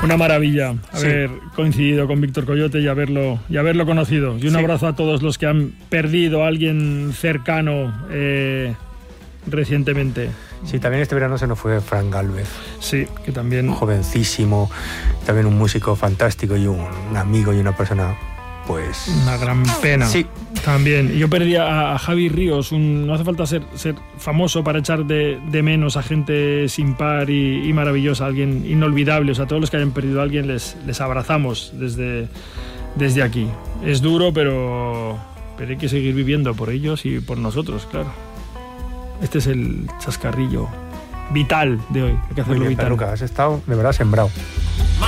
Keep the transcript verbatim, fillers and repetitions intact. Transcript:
Una maravilla haber Sí. coincidido con Víctor Coyote y haberlo, y haberlo conocido. Y un Sí. abrazo a todos los que han perdido a alguien cercano eh, recientemente. Sí, también este verano se nos fue Fran Gálvez, Sí, que también... jovencísimo, también un músico fantástico y un, un amigo y una persona, pues... Una gran pena. Sí. También. Y yo perdí a, a Javi Ríos. Un, no hace falta ser, ser famoso para echar de, de menos a gente sin par y, y maravillosa, alguien inolvidable. O sea, todos los que hayan perdido a alguien les, les abrazamos desde, desde aquí. Es duro, pero, pero hay que seguir viviendo por ellos y por nosotros, claro. Este es el chascarrillo vital de hoy. Hay que hacerlo Muy bien, vital. Perruca, has estado de verdad sembrado.